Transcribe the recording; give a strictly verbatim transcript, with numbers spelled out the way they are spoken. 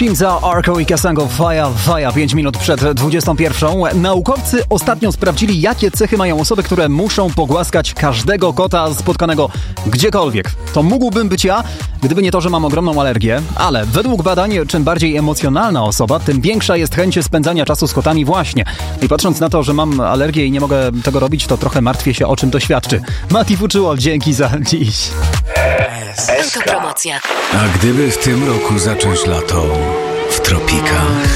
Shimza, Arco i Kasango, Faja, Faja, pięć minut przed dwudziestą pierwszą. Naukowcy ostatnio sprawdzili, jakie cechy mają osoby, które muszą pogłaskać każdego kota spotkanego gdziekolwiek. To mógłbym być ja, gdyby nie to, że mam ogromną alergię, ale według badań, czym bardziej emocjonalna osoba, tym większa jest chęć spędzania czasu z kotami właśnie. I patrząc na to, że mam alergię i nie mogę tego robić, to trochę martwię się, o czym to świadczy. Mati Fuczyło, dzięki za dziś. Autopromocja. A gdyby w tym roku zacząć lato w tropikach?